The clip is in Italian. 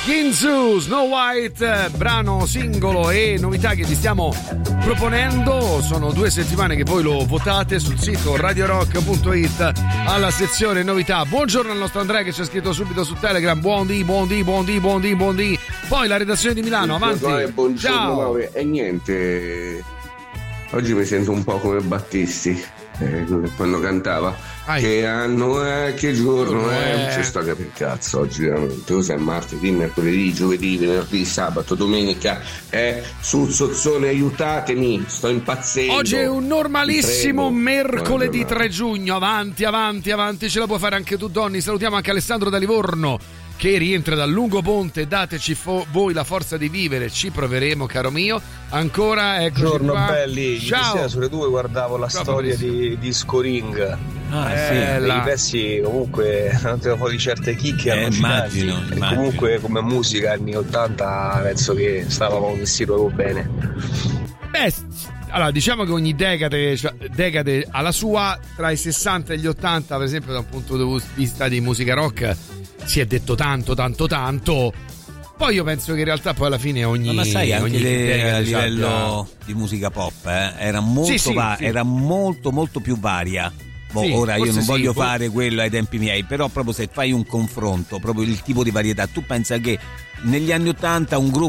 Ginzu, Snow White, brano singolo e novità che vi stiamo proponendo. Sono 2 settimane che voi lo votate sul sito radiorock.it alla sezione novità. Buongiorno al nostro Andrea che ci ha scritto subito su Telegram. Buondì. Poi la redazione di Milano, avanti. Buongiorno, ciao. E niente, oggi mi sento un po' come Battisti quando cantava. Che anno è, che giorno è, non ci sto a capire cazzo oggi veramente. Cos'è martedì, mercoledì, giovedì, venerdì, sabato, domenica, sul sozzone, aiutatemi, sto impazzendo. Oggi è un normalissimo mercoledì 3 giugno, avanti, ce la puoi fare anche tu Donny. Salutiamo anche Alessandro da Livorno che rientra dal lungo ponte. Dateci voi la forza di vivere, ci proveremo caro mio. Ancora eccoci. Buongiorno qua. belli, ciao. Ieri sera sulle 2 guardavo la storia di Scoring. Sì, i pezzi comunque hanno tirato fuori certe chicche immagino. Comunque come musica anni 80 penso che stavamo vestiti proprio bene. Allora diciamo che ogni decade ha la sua. Tra i 60 e gli 80 per esempio da un punto di vista di musica rock si è detto tanto. Poi io penso che in realtà poi alla fine ma sai anche a livello abbia... di musica pop era molto era molto più varia. Ora io non voglio fare quello ai tempi miei, però proprio se fai un confronto, proprio il tipo di varietà, tu pensa che negli anni 80 un gruppo